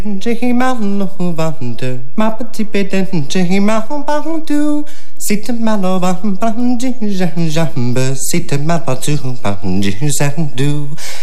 J'ai mal au ventre, ma petite bédaine, j'ai mal partout. Si t'as mal au ventre, prends du gingembre. Si t'as mal partout, prends du sandou.